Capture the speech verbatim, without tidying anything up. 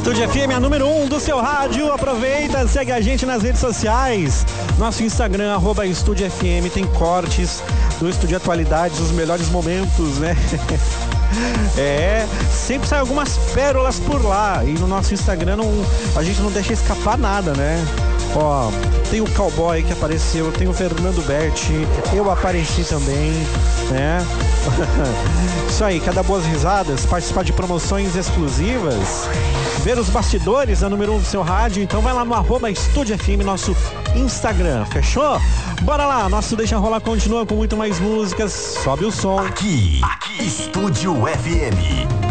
Estúdio F M, a número um do seu rádio. Aproveita, segue a gente nas redes sociais. Nosso Instagram, arroba Estúdio F M, tem cortes do Estúdio Atualidades, os melhores momentos, né? É, sempre sai algumas pérolas por lá. E no nosso Instagram não, a gente não deixa escapar nada, né? Ó, tem o Cowboy que apareceu, tem o Fernando Berti, eu apareci também, né? Isso aí, cada boas risadas, participar de promoções exclusivas, ver os bastidores, a número um do seu rádio. Então vai lá no arroba Estúdio F M, nosso Instagram, fechou? Bora lá, nosso Deixa Rolar continua com muito mais músicas, sobe o som. Aqui, aqui, Estúdio F M.